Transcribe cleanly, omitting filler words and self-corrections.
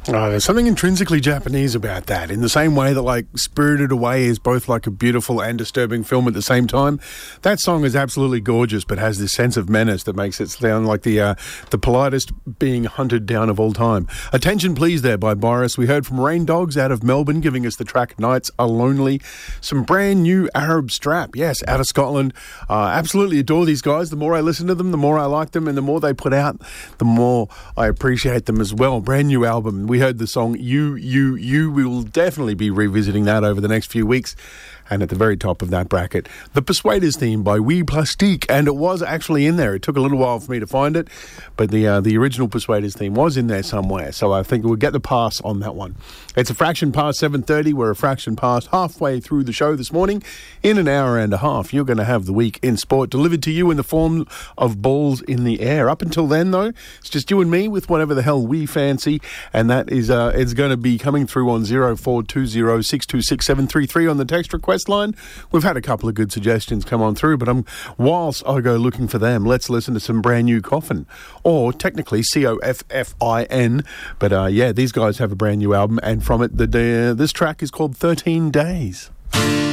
Oh, there's something intrinsically Japanese about that. In the same way that, like, Spirited Away is both like a beautiful and disturbing film at the same time, that song is absolutely gorgeous, but has this sense of menace that makes it sound like the politest being hunted down of all time. Attention Please there by Boris. We heard from Rain Dogs out of Melbourne, giving us the track Nights Are Lonely. Some brand new Arab Strap, yes, out of Scotland. Absolutely adore these guys. The more I listen to them, the more I like them, and the more they put out, the more I appreciate them as well. Brand new album. We heard the song You. We will definitely be revisiting that over the next few weeks. And at the very top of that bracket, the Persuaders theme by Oui Plastique. And it was actually in there. It took a little while for me to find it, but the original Persuaders theme was in there somewhere. So I think we'll get the pass on that one. It's a fraction past 7:30. We're a fraction past halfway through the show this morning. In an hour and a half, you're going to have the week in sport delivered to you in the form of balls in the air. Up until then, though, it's just you and me with whatever the hell we fancy. And that is it's going to be coming through on 0420 626 733 on the text request line. We've had a couple of good suggestions come on through, but whilst I go looking for them, let's listen to some brand new Coffin, or technically Coffin. But these guys have a brand new album, and from it, this track is called 13 Days.